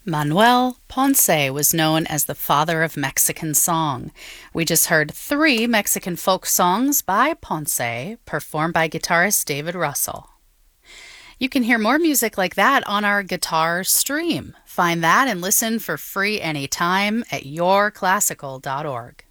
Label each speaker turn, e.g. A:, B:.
A: Manuel Ponce was known as the father of Mexican song. We just heard three Mexican folk songs by Ponce, performed by guitarist David Russell. You can hear more music like that on our guitar stream. Find that and listen for free anytime at yourclassical.org.